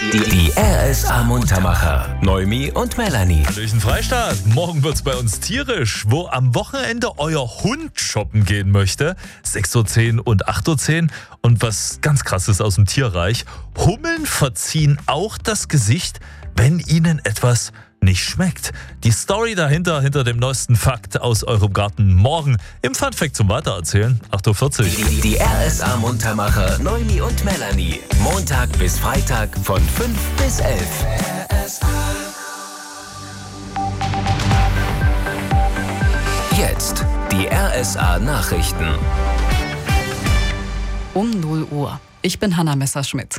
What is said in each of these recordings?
Die RSA Muntermacher. Noemi und Melanie. Hallöchen Freistaat. Morgen wird's bei uns tierisch. Wo am Wochenende euer Hund shoppen gehen möchte, 6.10 Uhr und 8.10 Uhr. Und was ganz krasses aus dem Tierreich. Hummeln verziehen auch das Gesicht, wenn ihnen etwas nicht schmeckt. Die Story dahinter, hinter dem neuesten Fakt aus eurem Garten, morgen im Funfact zum Weitererzählen, 8.40 Uhr. Die RSA Muntermacher Noemi und Melanie. Montag bis Freitag von 5 bis 11. Jetzt die RSA Nachrichten. Um 0 Uhr. Ich bin Hanna Messerschmidt.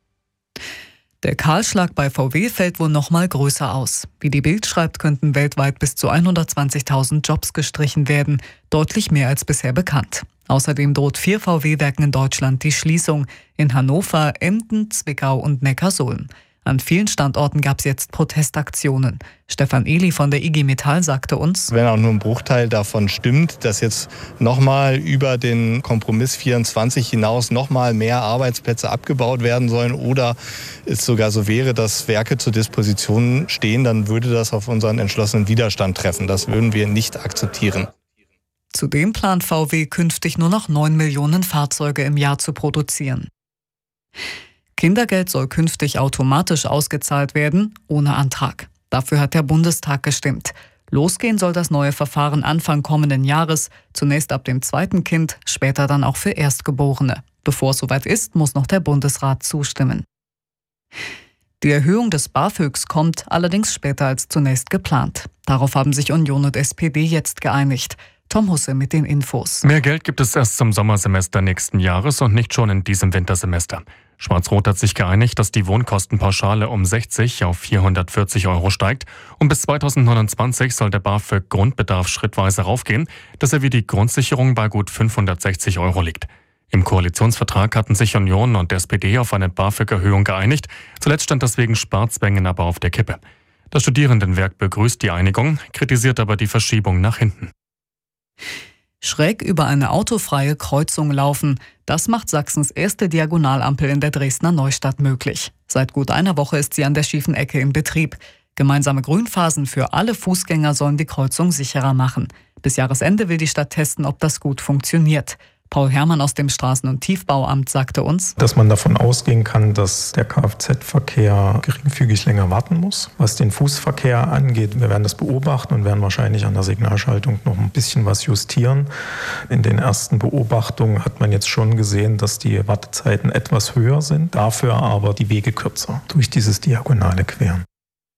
Der Kahlschlag bei VW fällt wohl noch mal größer aus. Wie die Bild schreibt, könnten weltweit bis zu 120.000 Jobs gestrichen werden, deutlich mehr als bisher bekannt. Außerdem droht 4 VW-Werken in Deutschland die Schließung, in Hannover, Emden, Zwickau und Neckarsulm. An vielen Standorten gab es jetzt Protestaktionen. Stefan Ehli von der IG Metall sagte uns: Wenn auch nur ein Bruchteil davon stimmt, dass jetzt nochmal über den Kompromiss 24 hinaus nochmal mehr Arbeitsplätze abgebaut werden sollen oder es sogar so wäre, dass Werke zur Disposition stehen, dann würde das auf unseren entschlossenen Widerstand treffen. Das würden wir nicht akzeptieren. Zudem plant VW künftig nur noch 9 Millionen Fahrzeuge im Jahr zu produzieren. Kindergeld soll künftig automatisch ausgezahlt werden, ohne Antrag. Dafür hat der Bundestag gestimmt. Losgehen soll das neue Verfahren Anfang kommenden Jahres, zunächst ab dem 2. Kind, später dann auch für Erstgeborene. Bevor es soweit ist, muss noch der Bundesrat zustimmen. Die Erhöhung des BAföGs kommt allerdings später als zunächst geplant. Darauf haben sich Union und SPD jetzt geeinigt. Tom Husse mit den Infos. Mehr Geld gibt es erst zum Sommersemester nächsten Jahres und nicht schon in diesem Wintersemester. Schwarz-Rot hat sich geeinigt, dass die Wohnkostenpauschale um 60 auf 440 € steigt und bis 2029 soll der BAföG-Grundbedarf schrittweise raufgehen, dass er wie die Grundsicherung bei gut 560 € liegt. Im Koalitionsvertrag hatten sich Union und SPD auf eine BAföG-Erhöhung geeinigt. Zuletzt stand das wegen Sparzwängen aber auf der Kippe. Das Studierendenwerk begrüßt die Einigung, kritisiert aber die Verschiebung nach hinten. Schräg über eine autofreie Kreuzung laufen, das macht Sachsens erste Diagonalampel in der Dresdner Neustadt möglich. Seit gut einer Woche ist sie an der schiefen Ecke in Betrieb. Gemeinsame Grünphasen für alle Fußgänger sollen die Kreuzung sicherer machen. Bis Jahresende will die Stadt testen, ob das gut funktioniert. Paul Herrmann aus dem Straßen- und Tiefbauamt sagte uns: Dass man davon ausgehen kann, dass der Kfz-Verkehr geringfügig länger warten muss. Was den Fußverkehr angeht, wir werden das beobachten und werden wahrscheinlich an der Signalschaltung noch ein bisschen was justieren. In den ersten Beobachtungen hat man jetzt schon gesehen, dass die Wartezeiten etwas höher sind, dafür aber die Wege kürzer durch dieses diagonale Queren.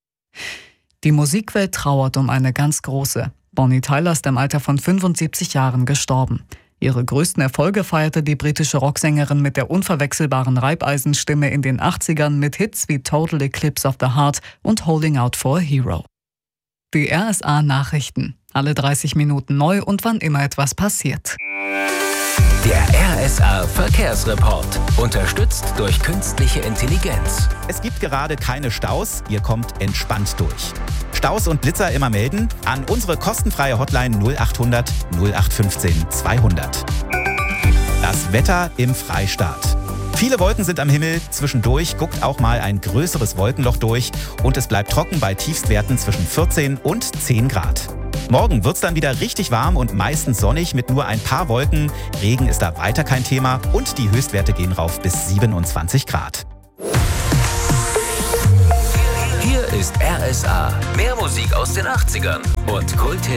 Die Musikwelt trauert um eine ganz große. Bonnie Tyler ist im Alter von 75 Jahren gestorben. Ihre größten Erfolge feierte die britische Rocksängerin mit der unverwechselbaren Reibeisenstimme in den 80ern mit Hits wie Total Eclipse of the Heart und Holding Out for a Hero. Die RSA Nachrichten. Alle 30 Minuten neu und wann immer etwas passiert. Der RSA Verkehrsreport. Unterstützt durch künstliche Intelligenz. Es gibt gerade keine Staus, ihr kommt entspannt durch. Staus und Blitzer immer melden an unsere kostenfreie Hotline 0800 0815 200. Das Wetter im Freistaat. Viele Wolken sind am Himmel, zwischendurch guckt auch mal ein größeres Wolkenloch durch und es bleibt trocken bei Tiefstwerten zwischen 14 und 10 Grad. Morgen wird's dann wieder richtig warm und meistens sonnig mit nur ein paar Wolken. Regen ist da weiter kein Thema und die Höchstwerte gehen rauf bis 27 Grad. Hier ist RSA. Mehr Musik aus den 80ern und Kulthits